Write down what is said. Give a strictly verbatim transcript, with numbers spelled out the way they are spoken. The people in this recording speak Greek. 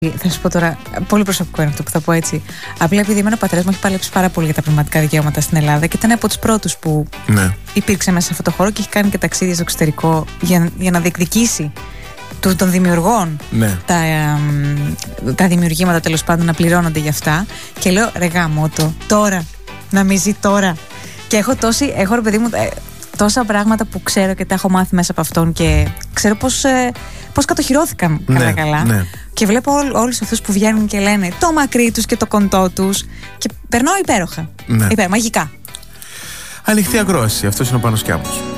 Θα σου πω τώρα, πολύ προσωπικό είναι αυτό που θα πω έτσι. Απλά επειδή εμένα ο πατέρας μου έχει παλέψει πάρα πολύ για τα πνευματικά δικαιώματα στην Ελλάδα και ήταν από τους πρώτους που ναι. υπήρξε μέσα σε αυτό το χώρο και έχει κάνει και ταξίδια στο εξωτερικό για, για να διεκδικήσει του, των δημιουργών ναι. τα, ε, τα δημιουργήματα τέλος πάντων να πληρώνονται για αυτά. Και λέω ρε γαμώτο, τώρα, να μην ζει τώρα. Και έχω τόση, έχω ρε παιδί μου, ε, τόσα πράγματα που ξέρω και τα έχω μάθει μέσα από αυτόν και ξέρω πώς, ε, πώς κατοχυρώθηκαν ναι, καλά καλά. Ναι. Και βλέπω ό, όλους αυτούς που βγαίνουν και λένε το μακρύ τους και το κοντό τους και περνάω υπέροχα. Ναι. Υπέρ, μαγικά. Ανοιχτή ακρόαση, αυτός είναι ο Πάνος Κιάμος.